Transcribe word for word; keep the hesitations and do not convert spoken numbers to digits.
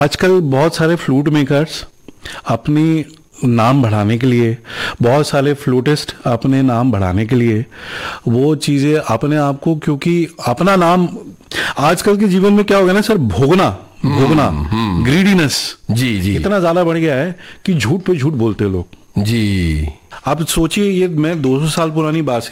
आजकल बहुत सारे फ्लूट मेकर्स अपनी नाम बढ़ाने के लिए, बहुत सारे फ्लूटिस्ट अपने नाम बढ़ाने के लिए वो चीज़ें अपने आप को, क्योंकि अपना नाम आजकल के जीवन में क्या हो गया ना सर, भोगना भोगना ग्रीडीनेस जी जी इतना ज़्यादा बढ़ गया है कि झूठ पे झूठ बोलते हैं लोग। जी। आप सोचिए, ये मैं दो सौ साल पुरानी बात